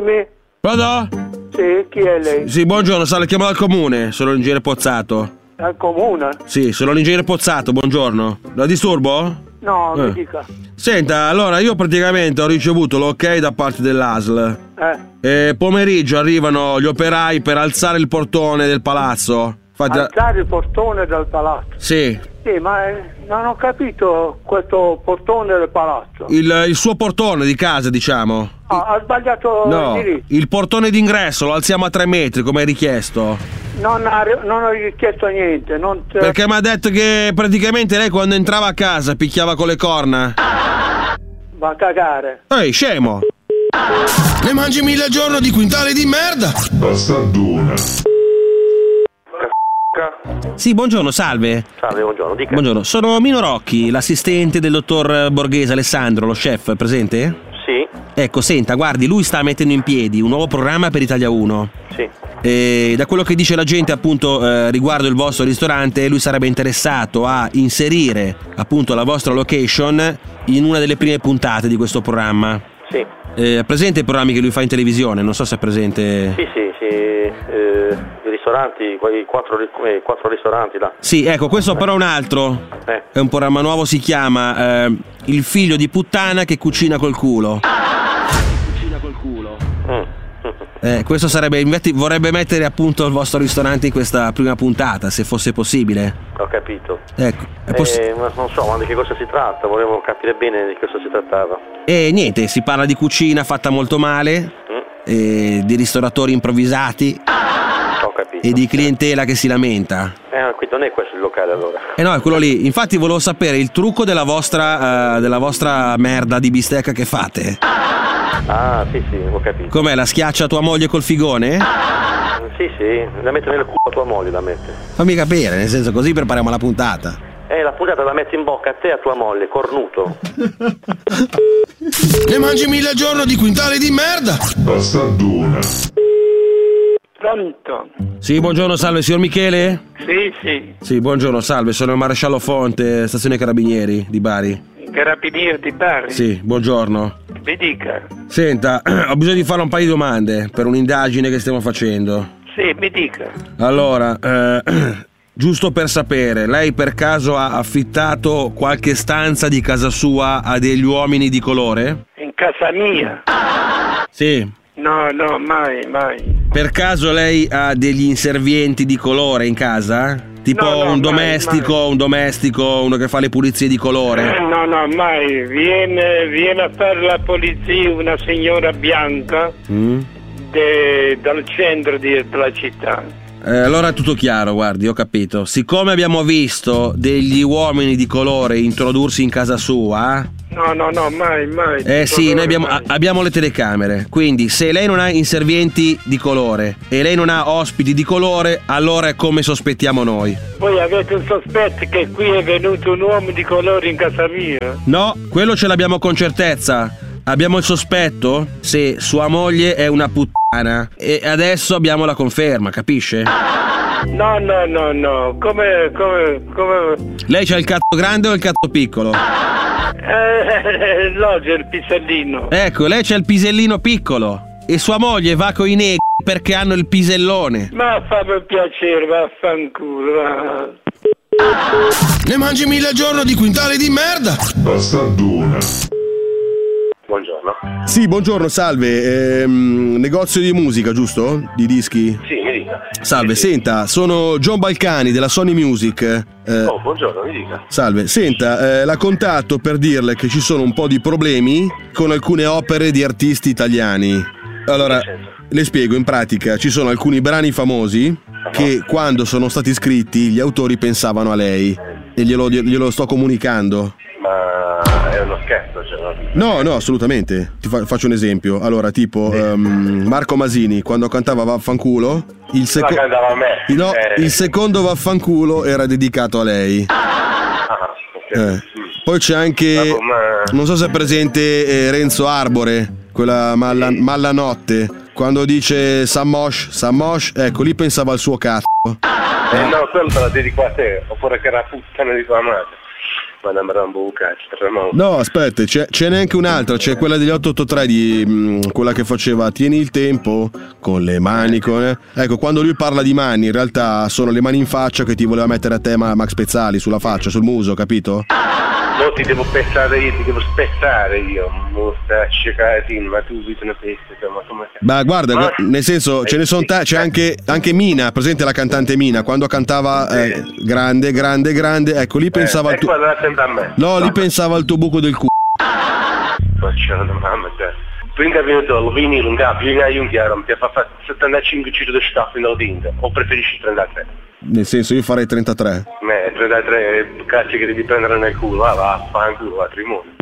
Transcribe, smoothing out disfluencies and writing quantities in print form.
Dimmi. Pronto? Sì, chi è lei? Sì, buongiorno, salve, chiamo dal comune, sono l'ingegnere Pozzato. Al comune? Sì, sono l'ingegnere Pozzato, buongiorno. La disturbo? No, mi dica. Senta, allora io praticamente ho ricevuto l'ok da parte dell'ASL. E pomeriggio arrivano gli operai per alzare il portone del palazzo. Alzare il portone del palazzo? Sì. Sì, ma non ho capito questo portone del palazzo. Il suo portone di casa, diciamo. No, ha sbagliato indirizzo. Il portone d'ingresso lo alziamo a 3 metri, come richiesto. Non ho richiesto niente. Perché mi ha detto che praticamente lei quando entrava a casa picchiava con le corna. Va a cagare. Ehi, scemo! Ne mangi 1000 al giorno di quintali di merda! Bastardona. Sì, buongiorno, salve. Salve, buongiorno, dica. Buongiorno, sono Mino Rocchi, l'assistente del dottor Borghese Alessandro, lo chef, presente? Sì. Ecco, senta, guardi, lui sta mettendo in piedi un nuovo programma per Italia 1. Sì. E da quello che dice la gente, appunto, riguardo il vostro ristorante, lui sarebbe interessato a inserire, appunto, la vostra location in una delle prime puntate di questo programma. Sì. Presente i programmi che lui fa in televisione? Non so se è presente. Sì. I ristoranti, quei 4 ristoranti là. Sì, ecco, questo però è un altro. È un programma nuovo, si chiama Il figlio di puttana che cucina col culo. Questo sarebbe, infatti vorrebbe mettere appunto il vostro ristorante in questa prima puntata, se fosse possibile. Ho capito. Ecco, ma non so, ma di che cosa si tratta? Volevo capire bene di cosa si trattava. E niente, si parla di cucina fatta molto male, di ristoratori improvvisati. Ho capito. E di clientela che si lamenta. Qui non è questo il locale allora. No, è quello lì. Infatti volevo sapere il trucco della vostra merda di bistecca che fate. Ah, sì, ho capito. Com'è, la schiaccia tua moglie col figone? Sì, la metto nel culo a tua moglie, la mette. Fammi capire, nel senso, così prepariamo la puntata. La puntata la metti in bocca a te e a tua moglie, cornuto. Ne mangi 1000 al giorno di quintali di merda! Bastardona. Pronto? Sì, buongiorno, salve, signor Michele? Sì. Sì, buongiorno, salve, sono il maresciallo Fonte, stazione Carabinieri di Bari. Carabinieri di Bari? Sì, buongiorno. Mi dica. Senta, ho bisogno di fare un paio di domande per un'indagine che stiamo facendo. Sì, mi dica. Allora, giusto per sapere, lei per caso ha affittato qualche stanza di casa sua a degli uomini di colore? In casa mia? Sì. No, mai. Per caso lei ha degli inservienti di colore in casa? Tipo No, un mai. domestico, uno che fa le pulizie di colore? No, mai. Viene a fare la polizia una signora bianca dal centro della città. Allora è tutto chiaro, guardi, ho capito. Siccome abbiamo visto degli uomini di colore introdursi in casa sua... No, mai. Sì, noi abbiamo le telecamere. Quindi se lei non ha inservienti di colore e lei non ha ospiti di colore, allora è come sospettiamo noi. Voi avete un sospetto che qui è venuto un uomo di colore in casa mia? No, quello ce l'abbiamo con certezza. Abbiamo il sospetto se sua moglie è una puttana e adesso abbiamo la conferma, capisce? No. Come... Lei c'ha il cazzo grande o il cazzo piccolo? No, c'è il pisellino. Ecco, lei c'ha il pisellino piccolo e sua moglie va coi negri perché hanno il pisellone. Ma fammi piacere, vaffanculo, va. Ne mangi 1000 al giorno di quintali di merda! Bastardona. Buongiorno. Sì, buongiorno, salve. Negozio di musica, giusto? Di dischi? Sì, mi dica. Salve, senta, sono John Balcani della Sony Music. Buongiorno, mi dica. Salve, senta, la contatto per dirle che ci sono un po' di problemi con alcune opere di artisti italiani. Allora, le spiego, in pratica ci sono alcuni brani famosi che quando sono stati scritti gli autori pensavano a lei e glielo sto comunicando. Ma è uno scherzo, cioè, no? No, assolutamente. Faccio un esempio. Allora, tipo Marco Masini quando cantava Vaffanculo, il cantava a me. No, il secondo Vaffanculo era dedicato a lei. Poi c'è anche, non so se è presente Renzo Arbore, quella Mallanotte, quando dice Sammosh, ecco, lì pensava al suo cazzo. No, quello te la dedico a te, oppure che era puttana di tua madre. Ma non mi rompo un cazzo, No, aspetta, c'è neanche un'altra, c'è quella degli 883 di quella che faceva tieni il tempo con le mani ecco, quando lui parla di mani, in realtà sono le mani in faccia che ti voleva mettere a te Max Pezzali, sulla faccia, sul muso, capito? No, ti devo spezzare io, mo sta scecatino, ma tu vedi una peste, ma come... Ma guarda, nel senso, ce ne sono c'è anche Mina, presente la cantante Mina, quando cantava grande, ecco, lì pensava al tuo... sempre a me. No, lì pensava al tuo buco del culo. Faccio una mamma, prima che venuto il vinile, un capo, io un chiaro, mi fa fare 75 giri di staffa in ordine, o preferisci 33? Nel senso, io farei 33. 33, cazzo che devi prendere nel culo, va, fa un culo, matrimonio.